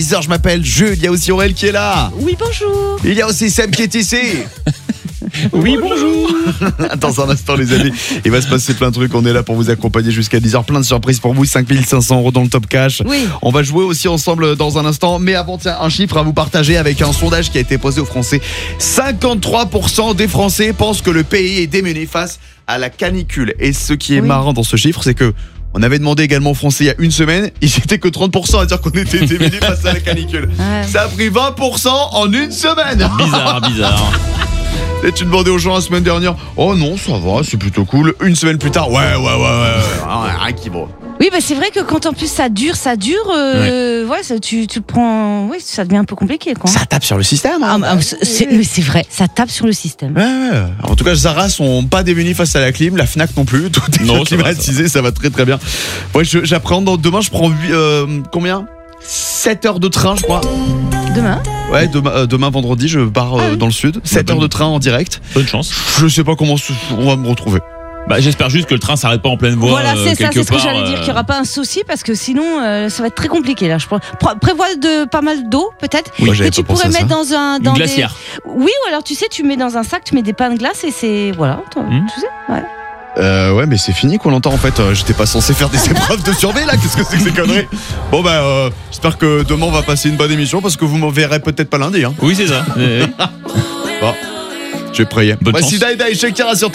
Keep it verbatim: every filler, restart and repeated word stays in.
dix heures, je m'appelle Jules, il y a aussi Aurel qui est là. Oui, bonjour. Il y a aussi Seb qui est ici. Oui, bonjour. Dans un instant, les amis, il va se passer plein de trucs. On est là pour vous accompagner jusqu'à dix heures. Plein de surprises pour vous. cinq mille cinq cents euros dans le top cash. Oui. On va jouer aussi ensemble dans un instant. Mais avant, tiens, un chiffre à vous partager avec un sondage qui a été posé aux Français. cinquante-trois pour cent des Français pensent que le pays est démuni face à la canicule. Et ce qui est Oui. marrant dans ce chiffre, c'est que on avait demandé également aux Français il y a une semaine, ils étaient que trente pour cent à dire qu'on était démunis face à la canicule. Ouais. Ça a pris vingt pour cent en une semaine. Bizarre, bizarre. Et tu demandais aux gens la semaine dernière, oh non, ça va, c'est plutôt cool. Une semaine plus tard, ouais, ouais, ouais, ouais, ouais, ouais, rien qui vaut. Oui, bah c'est vrai que quand en plus ça dure, ça dure, euh, ouais, ça, tu, tu le prends, oui, ça devient un peu compliqué, quoi. Ça tape sur le système. Ah, Hein. bah, c'est, mais c'est vrai, ça tape sur le système. Ouais, ouais. En tout cas, Zara sont pas démunis face à la clim, la Fnac non plus. Tout est Non, ça va, climatisé, ça va très très bien. Ouais, je- j'appréhende. dans- Demain, je prends huit, euh, combien sept heures de train, je crois. Demain. Ouais, demain, euh, demain vendredi, je pars euh, Ah oui. dans le sud. sept bonne- heures de train en direct. Bonne chance. Je sais pas comment se- on va me retrouver. Bah, j'espère juste que le train s'arrête pas en pleine voie. Voilà, euh, c'est ça, quelque c'est ce que part, j'allais dire, qu'il n'y aura pas un souci parce que sinon euh, ça va être très compliqué là. Je pré- pré- prévois de pas mal d'eau peut-être. Oui, j'avais que tu pas pensé pourrais à ça. mettre dans un Une dans des- glacière. Oui, ou alors tu sais, tu mets dans un sac, tu mets des pains de glace et c'est voilà, toi, Hmm. tu sais. Ouais. Euh, ouais, mais c'est fini qu'on l'entend en fait. Euh, J'étais pas censé faire des épreuves de survie là. Qu'est-ce que c'est que ces conneries? Bon, bah, euh, j'espère que demain on va passer une bonne émission parce que vous m'en verrez peut-être pas lundi. Hein. Oui, c'est ça. Euh, Bon, j'ai prié. Bonne Voici chance. Daïda et Shakira sur